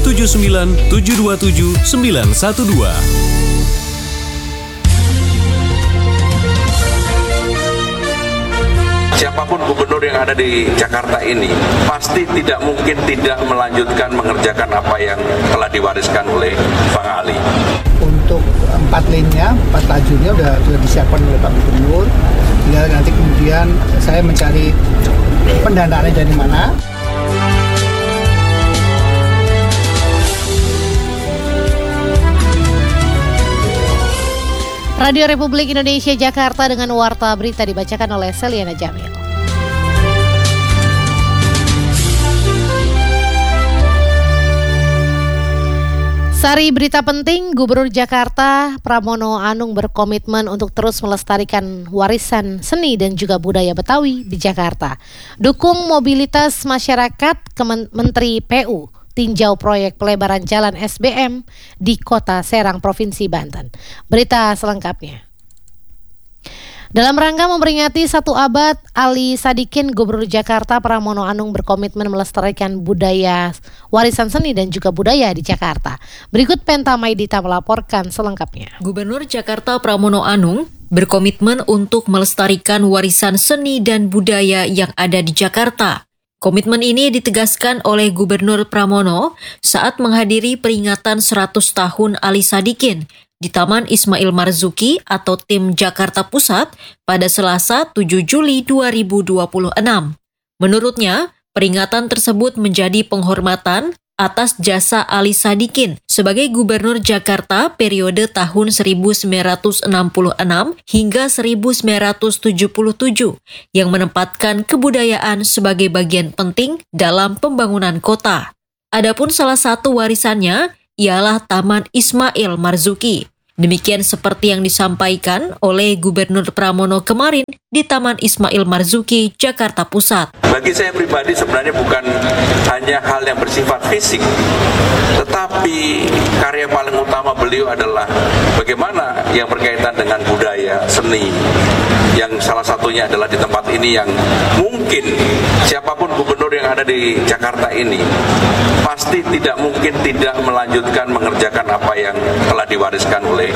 79 727 912. Siapapun gubernur yang ada di Jakarta ini pasti tidak mungkin tidak melanjutkan mengerjakan apa yang telah diwariskan oleh Bang Ali. Untuk 4 lajunya sudah disiapkan oleh Pak Gubernur. Ya, nanti kemudian saya mencari pendanaannya dari mana. Radio Republik Indonesia Jakarta dengan warta berita dibacakan oleh Seliana Jamil. Sari berita penting, Gubernur Jakarta Pramono Anung berkomitmen untuk terus melestarikan warisan seni dan juga budaya Betawi di Jakarta. Dukung mobilitas masyarakat, Menteri PU tinjau proyek pelebaran jalan SBM di Kota Serang, Provinsi Banten. Berita selengkapnya. Dalam rangka memperingati 1 abad Ali Sadikin, Gubernur Jakarta Pramono Anung berkomitmen melestarikan budaya, warisan seni dan juga budaya di Jakarta. Berikut Penta Maidita melaporkan selengkapnya. Gubernur Jakarta Pramono Anung berkomitmen untuk melestarikan warisan seni dan budaya yang ada di Jakarta. Komitmen ini ditegaskan oleh Gubernur Pramono saat menghadiri peringatan 100 tahun Ali Sadikin di Taman Ismail Marzuki atau Tim Jakarta Pusat pada Selasa 7 Juli 2026. Menurutnya, peringatan tersebut menjadi penghormatan atas jasa Ali Sadikin sebagai Gubernur Jakarta periode tahun 1966 hingga 1977 yang menempatkan kebudayaan sebagai bagian penting dalam pembangunan kota. Adapun salah satu warisannya ialah Taman Ismail Marzuki. Demikian seperti yang disampaikan oleh Gubernur Pramono kemarin di Taman Ismail Marzuki, Jakarta Pusat. Bagi saya pribadi sebenarnya bukan hanya hal yang bersifat fisik, tetapi karya paling utama beliau adalah bagaimana yang berkaitan dengan budaya, seni, yang salah satunya adalah di tempat ini yang mungkin siapapun gubernur yang ada di Jakarta ini pasti tidak mungkin tidak melanjutkan mengerjakan apa yang telah diwariskan oleh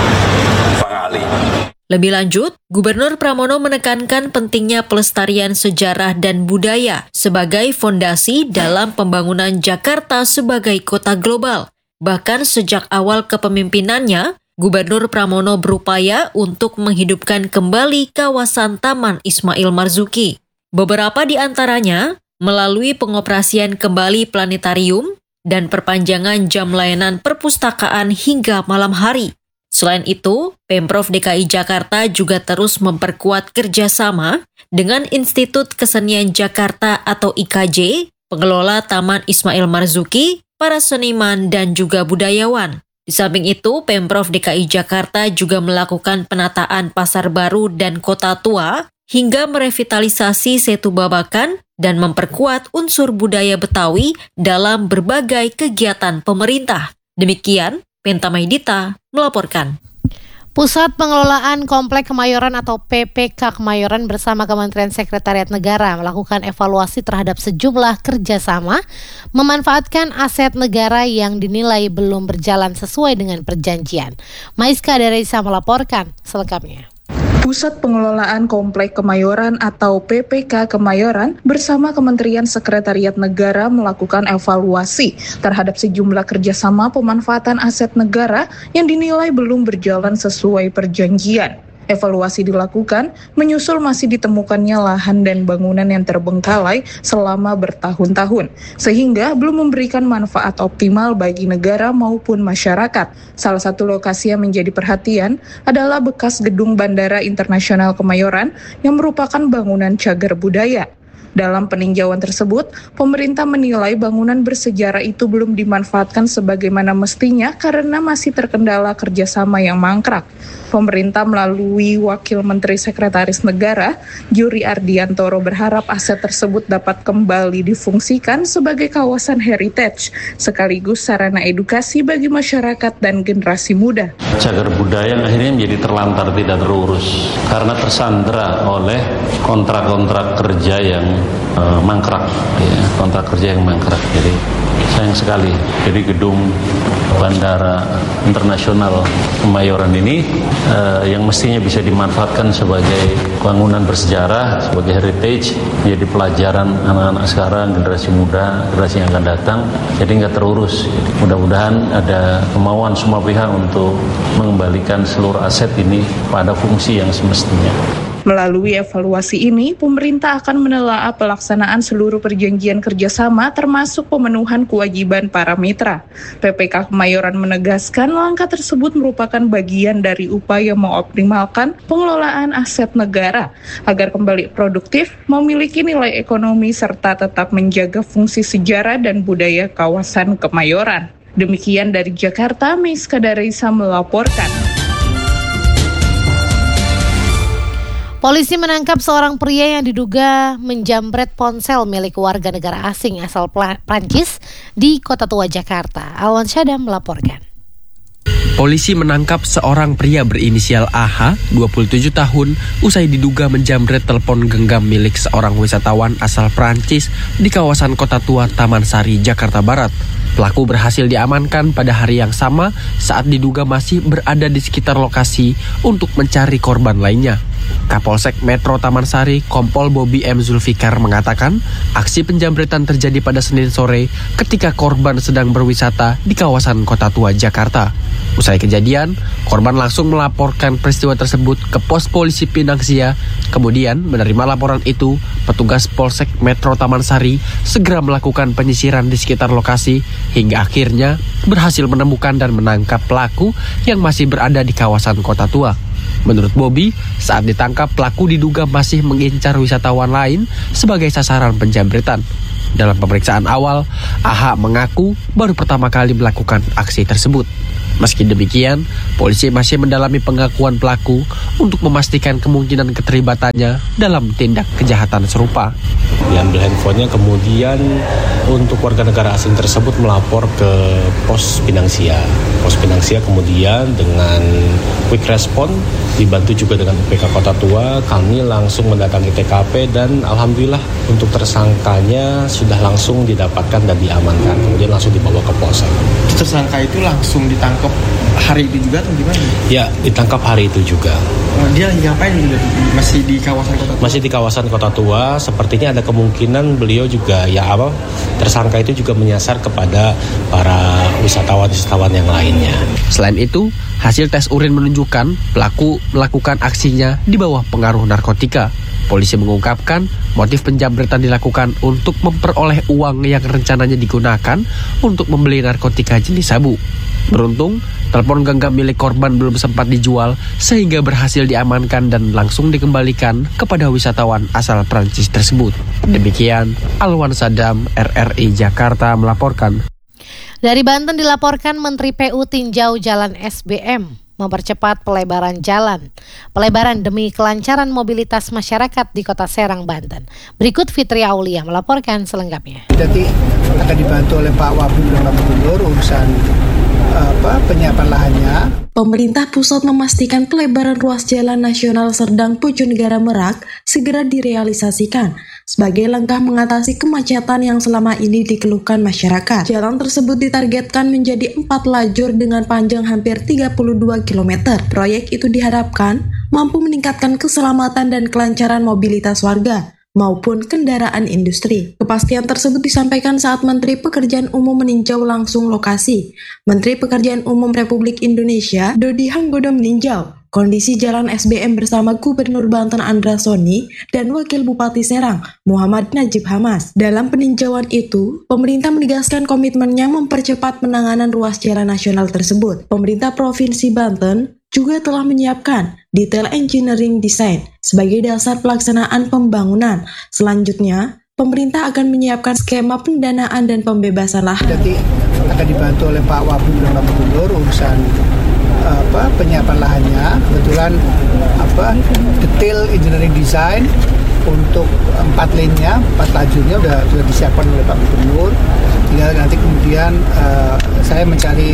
Bang Ali. Lebih lanjut, Gubernur Pramono menekankan pentingnya pelestarian sejarah dan budaya sebagai fondasi dalam pembangunan Jakarta sebagai kota global. Bahkan sejak awal kepemimpinannya, Gubernur Pramono berupaya untuk menghidupkan kembali kawasan Taman Ismail Marzuki. Beberapa di antaranya melalui pengoperasian kembali planetarium dan perpanjangan jam layanan perpustakaan hingga malam hari. Selain itu, Pemprov DKI Jakarta juga terus memperkuat kerjasama dengan Institut Kesenian Jakarta atau IKJ, pengelola Taman Ismail Marzuki, para seniman dan juga budayawan. Di samping itu, Pemprov DKI Jakarta juga melakukan penataan pasar baru dan kota tua hingga merevitalisasi Setu Babakan dan memperkuat unsur budaya Betawi dalam berbagai kegiatan pemerintah. Demikian, Penta Maidita melaporkan. Pusat Pengelolaan Komplek Kemayoran atau PPK Kemayoran bersama Kementerian Sekretariat Negara melakukan evaluasi terhadap sejumlah kerjasama memanfaatkan aset negara yang dinilai belum berjalan sesuai dengan perjanjian. Maiska Darisa melaporkan selengkapnya. Pusat Pengelolaan Komplek Kemayoran atau PPK Kemayoran bersama Kementerian Sekretariat Negara melakukan evaluasi terhadap sejumlah kerjasama pemanfaatan aset negara yang dinilai belum berjalan sesuai perjanjian. Evaluasi dilakukan menyusul masih ditemukannya lahan dan bangunan yang terbengkalai selama bertahun-tahun, sehingga belum memberikan manfaat optimal bagi negara maupun masyarakat. Salah satu lokasi yang menjadi perhatian adalah bekas gedung Bandara Internasional Kemayoran yang merupakan bangunan cagar budaya. Dalam peninjauan tersebut, pemerintah menilai bangunan bersejarah itu belum dimanfaatkan sebagaimana mestinya karena masih terkendala kerjasama yang mangkrak. Pemerintah melalui Wakil Menteri Sekretaris Negara, Juri Ardiantoro berharap aset tersebut dapat kembali difungsikan sebagai kawasan heritage, sekaligus sarana edukasi bagi masyarakat dan generasi muda. Cagar budaya yang akhirnya menjadi terlantar, tidak terurus, karena tersandera oleh kontrak-kontrak kerja yang mangkrak, ya, kontrak kerja yang mangkrak. Jadi sayang sekali. Jadi gedung Bandara Internasional Kemayoran ini yang mestinya bisa dimanfaatkan sebagai bangunan bersejarah, sebagai heritage, menjadi pelajaran anak-anak sekarang, generasi muda, generasi yang akan datang, jadi nggak terurus. Mudah-mudahan ada kemauan semua pihak untuk mengembalikan seluruh aset ini pada fungsi yang semestinya. Melalui evaluasi ini, pemerintah akan menelaah pelaksanaan seluruh perjanjian kerjasama termasuk pemenuhan kewajiban para mitra. PPK Kemayoran menegaskan langkah tersebut merupakan bagian dari upaya mengoptimalkan pengelolaan aset negara agar kembali produktif, memiliki nilai ekonomi serta tetap menjaga fungsi sejarah dan budaya kawasan Kemayoran. Demikian dari Jakarta, Meiska Darisa melaporkan. Polisi menangkap seorang pria yang diduga menjamret ponsel milik warga negara asing asal Prancis di Kota Tua, Jakarta. Alwan Syadam melaporkan. Polisi menangkap seorang pria berinisial AH, 27 tahun, usai diduga menjamret telepon genggam milik seorang wisatawan asal Prancis di kawasan Kota Tua, Taman Sari, Jakarta Barat. Pelaku berhasil diamankan pada hari yang sama saat diduga masih berada di sekitar lokasi untuk mencari korban lainnya. Kapolsek Metro Taman Sari, Kompol Bobi M. Zulfikar mengatakan aksi penjamretan terjadi pada Senin sore ketika korban sedang berwisata di kawasan Kota Tua, Jakarta. Usai kejadian, korban langsung melaporkan peristiwa tersebut ke pos polisi Pinang Sia. Kemudian menerima laporan itu, petugas Polsek Metro Taman Sari segera melakukan penyisiran di sekitar lokasi hingga akhirnya berhasil menemukan dan menangkap pelaku yang masih berada di kawasan Kota Tua. Menurut Bobi, saat ditangkap pelaku diduga masih mengincar wisatawan lain sebagai sasaran penjamretan. Dalam pemeriksaan awal, AH mengaku baru pertama kali melakukan aksi tersebut. Meski demikian, polisi masih mendalami pengakuan pelaku untuk memastikan kemungkinan keterlibatannya dalam tindak kejahatan serupa. Diambil handphonenya, kemudian untuk warga negara asing tersebut melapor ke pos Pinang Sia. Pos Pinang Sia kemudian dengan quick respon, dibantu juga dengan PK Kota Tua, kami langsung mendatangi TKP dan alhamdulillah untuk tersangkanya sudah langsung didapatkan dan diamankan. Kemudian langsung dibawa ke Polsek. Tersangka itu langsung ditangkap hari itu juga atau gimana? Ya, ditangkap hari itu juga. Dia ngapain? Masih di kawasan Kota Tua? Masih di kawasan Kota Tua. Sepertinya ada kemungkinan beliau juga tersangka itu juga menyasar kepada para wisatawan yang lainnya. Selain itu, hasil tes urin menunjukkan pelaku melakukan aksinya di bawah pengaruh narkotika. Polisi mengungkapkan motif penjamretan dilakukan untuk memperoleh uang yang rencananya digunakan untuk membeli narkotika jenis sabu. Beruntung, telepon genggam milik korban belum sempat dijual sehingga berhasil diamankan dan langsung dikembalikan kepada wisatawan asal Prancis tersebut. Demikian, Alwan Sadam, RRI Jakarta melaporkan. Dari Banten dilaporkan Menteri PU tinjau jalan SBM mempercepat pelebaran jalan. Pelebaran demi kelancaran mobilitas masyarakat di Kota Serang, Banten. Berikut Fitri Aulia melaporkan selengkapnya. Jadi akan dibantu oleh Pak Wabub dan Pak Gubernur urusan penyiapan lahannya. Pemerintah pusat memastikan pelebaran ruas jalan nasional Serdang Bojonegara Merak segera direalisasikan sebagai langkah mengatasi kemacetan yang selama ini dikeluhkan masyarakat. Jalan tersebut ditargetkan menjadi 4 lajur dengan panjang hampir 32 km. Proyek itu diharapkan mampu meningkatkan keselamatan dan kelancaran mobilitas warga maupun kendaraan industri. Kepastian tersebut disampaikan saat Menteri Pekerjaan Umum meninjau langsung lokasi. Menteri Pekerjaan Umum Republik Indonesia, Dodi Hanggodo meninjau kondisi jalan SBM bersama Gubernur Banten Andra Soni dan Wakil Bupati Serang, Muhammad Najib Hamas. Dalam peninjauan itu, pemerintah menegaskan komitmennya mempercepat penanganan ruas jalan nasional tersebut. Pemerintah Provinsi Banten juga telah menyiapkan detail engineering design sebagai dasar pelaksanaan pembangunan. Selanjutnya, pemerintah akan menyiapkan skema pendanaan dan pembebasan lahan. Jadi akan dibantu oleh Pak Wabub dan Pak Gubernur urusan penyiapan lahannya. Kebetulan detail engineering design untuk 4 lane-nya, 4 lajurnya sudah disiapkan oleh Pak Gubernur. Tinggal nanti kemudian saya mencari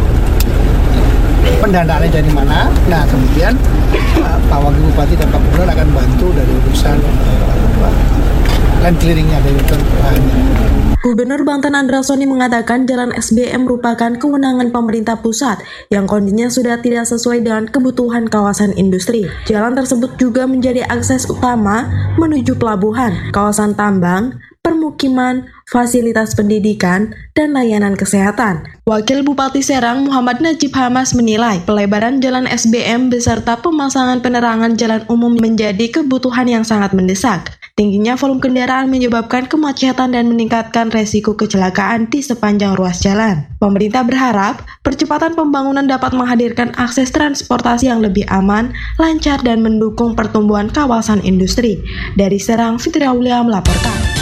pendanaannya dari mana. Nah, kemudian Pak Wakil Bupati dan Pak Gubernur akan bantu dari urusan land clearingnya dari lahannya. Gubernur Banten Andra Soni mengatakan jalan SBM merupakan kewenangan pemerintah pusat yang kondisinya sudah tidak sesuai dengan kebutuhan kawasan industri. Jalan tersebut juga menjadi akses utama menuju pelabuhan, kawasan tambang, permukiman, fasilitas pendidikan, dan layanan kesehatan. Wakil Bupati Serang Muhammad Najib Hamas menilai pelebaran jalan SBM beserta pemasangan penerangan jalan umum menjadi kebutuhan yang sangat mendesak. Tingginya volume kendaraan menyebabkan kemacetan dan meningkatkan resiko kecelakaan di sepanjang ruas jalan. Pemerintah berharap percepatan pembangunan dapat menghadirkan akses transportasi yang lebih aman, lancar, dan mendukung pertumbuhan kawasan industri. Dari Serang, Fitri Aulia melaporkan.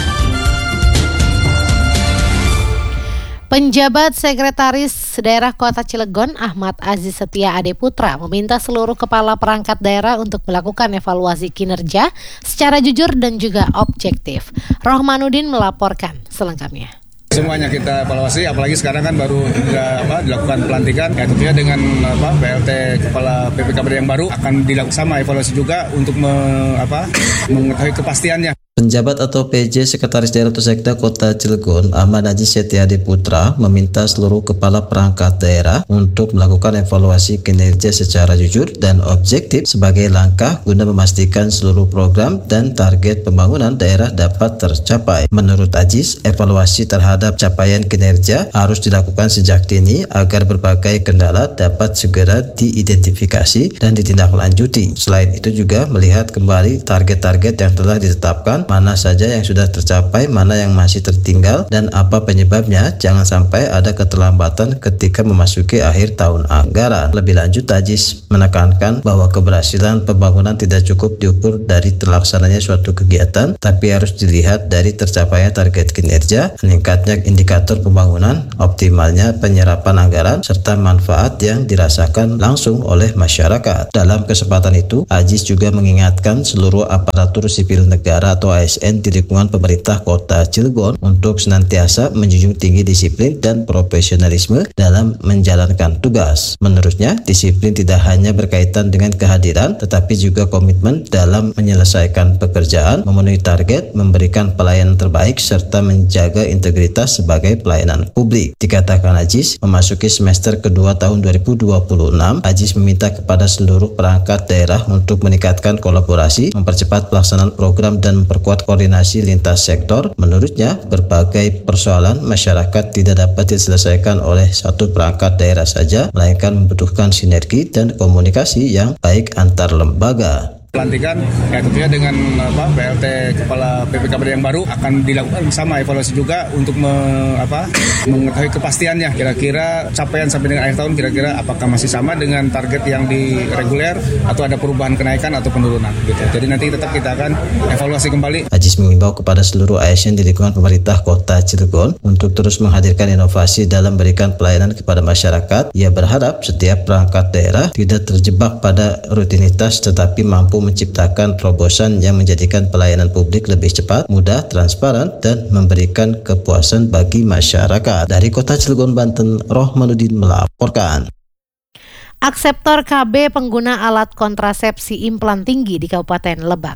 Penjabat Sekretaris Daerah Kota Cilegon Ahmad Aziz Setia Ade Putra meminta seluruh kepala perangkat daerah untuk melakukan evaluasi kinerja secara jujur dan juga objektif. Rohmanuddin melaporkan selengkapnya. Semuanya kita evaluasi, apalagi sekarang kan baru dilakukan pelantikan, ya tentunya dengan PLT Kepala BPKB yang baru akan dilakukan sama evaluasi juga untuk mengetahui kepastiannya. Penjabat atau PJ Sekretaris Daerah atau Sekda Kota Cilegon, Ahmad Aziz Setia Ade Putra, meminta seluruh kepala perangkat daerah untuk melakukan evaluasi kinerja secara jujur dan objektif sebagai langkah guna memastikan seluruh program dan target pembangunan daerah dapat tercapai. Menurut Aziz, evaluasi terhadap capaian kinerja harus dilakukan sejak dini agar berbagai kendala dapat segera diidentifikasi dan ditindaklanjuti. Selain itu juga melihat kembali target-target yang telah ditetapkan, mana saja yang sudah tercapai, mana yang masih tertinggal, dan apa penyebabnya. Jangan sampai ada keterlambatan ketika memasuki akhir tahun anggaran. Lebih lanjut, Aziz menekankan bahwa keberhasilan pembangunan tidak cukup diukur dari terlaksananya suatu kegiatan, tapi harus dilihat dari tercapainya target kinerja, meningkatnya indikator pembangunan, optimalnya penyerapan anggaran, serta manfaat yang dirasakan langsung oleh masyarakat. Dalam kesempatan itu, Aziz juga mengingatkan seluruh aparatur sipil negara atau ASN di lingkungan pemerintah Kota Cilegon untuk senantiasa menjunjung tinggi disiplin dan profesionalisme dalam menjalankan tugas. Menurutnya, disiplin tidak hanya berkaitan dengan kehadiran, tetapi juga komitmen dalam menyelesaikan pekerjaan, memenuhi target, memberikan pelayanan terbaik, serta menjaga integritas sebagai pelayanan publik. Dikatakan Aziz, memasuki semester kedua tahun 2026, Aziz meminta kepada seluruh perangkat daerah untuk meningkatkan kolaborasi, mempercepat pelaksanaan program, dan memperkuat koordinasi lintas sektor. Menurutnya, berbagai persoalan masyarakat tidak dapat diselesaikan oleh satu perangkat daerah saja, melainkan membutuhkan sinergi dan komunikasi yang baik antar lembaga. Pelantikan, ya tentunya dengan PLT Kepala BPKB yang baru akan dilakukan sama evaluasi juga untuk mengetahui kepastiannya. Kira-kira capaian sampai dengan akhir tahun, kira-kira apakah masih sama dengan target yang di reguler atau ada perubahan kenaikan atau penurunan gitu. Jadi nanti tetap kita akan evaluasi kembali. Aziz mengimbau kepada seluruh ASN di lingkungan pemerintah Kota Cilegon untuk terus menghadirkan inovasi dalam memberikan pelayanan kepada masyarakat. Ia berharap setiap perangkat daerah tidak terjebak pada rutinitas, tetapi mampu menciptakan terobosan yang menjadikan pelayanan publik lebih cepat, mudah, transparan, dan memberikan kepuasan bagi masyarakat. Dari Kota Cilegon, Banten, Rohmanuddin melaporkan. Akseptor KB pengguna alat kontrasepsi implan tinggi di Kabupaten Lebak.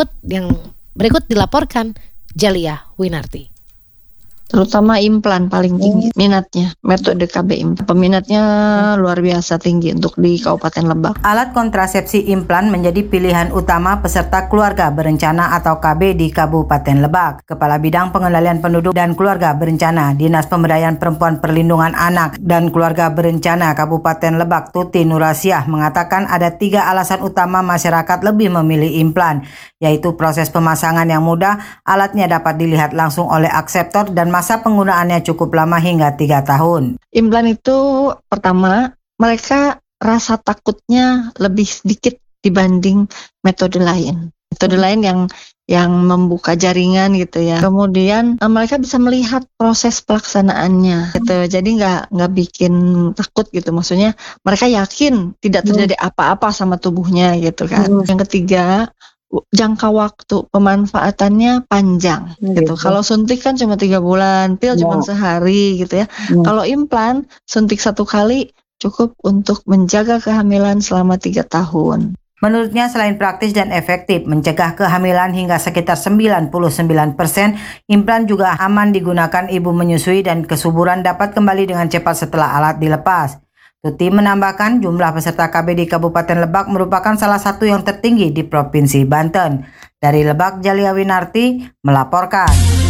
Berikut dilaporkan Jalia Winarti. Terutama implan paling tinggi minatnya, metode KB implan. Peminatnya luar biasa tinggi untuk di Kabupaten Lebak. Alat kontrasepsi implan menjadi pilihan utama peserta keluarga berencana atau KB di Kabupaten Lebak. Kepala Bidang Pengendalian Penduduk dan Keluarga Berencana Dinas Pemberdayaan Perempuan Perlindungan Anak dan Keluarga Berencana Kabupaten Lebak, Tuti Nurasiah, mengatakan ada 3 alasan utama masyarakat lebih memilih implan, yaitu proses pemasangan yang mudah, alatnya dapat dilihat langsung oleh akseptor, dan masa penggunaannya cukup lama hingga 3 tahun. Implan itu pertama, mereka rasa takutnya lebih sedikit dibanding metode lain. Metode lain yang membuka jaringan gitu ya. Kemudian mereka bisa melihat proses pelaksanaannya gitu. Jadi nggak bikin takut gitu. Maksudnya mereka yakin tidak terjadi apa-apa sama tubuhnya gitu kan. Yang ketiga, jangka waktu pemanfaatannya panjang gitu. Kalau suntik kan cuma 3 bulan, pil cuma sehari gitu ya. Kalau implan, suntik 1 kali cukup untuk menjaga kehamilan selama 3 tahun. Menurutnya selain praktis dan efektif mencegah kehamilan hingga sekitar 99%, implan juga aman digunakan ibu menyusui dan kesuburan dapat kembali dengan cepat setelah alat dilepas. Tuti menambahkan jumlah peserta KB di Kabupaten Lebak merupakan salah satu yang tertinggi di Provinsi Banten. Dari Lebak, Jalia Winarti melaporkan.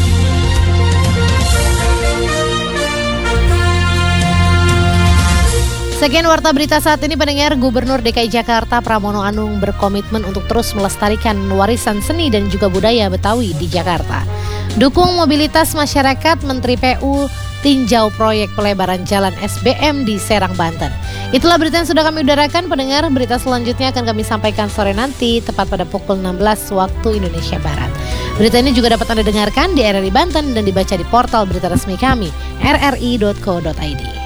Sekian warta berita saat ini pendengar. Gubernur DKI Jakarta Pramono Anung berkomitmen untuk terus melestarikan warisan seni dan juga budaya Betawi di Jakarta. Dukung mobilitas masyarakat, Menteri PU tinjau proyek pelebaran jalan SBM di Serang, Banten. Itulah berita yang sudah kami udarakan pendengar. Berita selanjutnya akan kami sampaikan sore nanti tepat pada pukul 16 waktu Indonesia Barat. Berita ini juga dapat Anda dengarkan di RRI Banten dan dibaca di portal berita resmi kami rri.co.id.